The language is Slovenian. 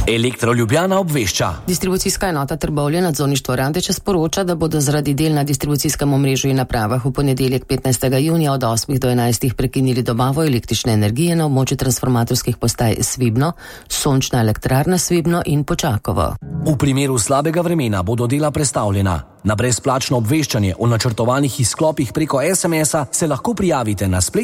Elektro Ljubljana obvešča. Distribucijska enota Trbovlje nadzorništvo Radeče sporoča, da bodo zaradi del na distribucijskem omrežju in napravah v ponedeljek 15. junija od 8 do 11 prekinili dobavo električne energije na območju transformatorskih postaj Svibno, Sončna elektrarna Svibno in Počakovo. V primeru slabega vremena bodo dela prestavljena. Na brezplačno obveščanje o načrtovanih izklopih preko SMS-a se lahko prijavite na spletni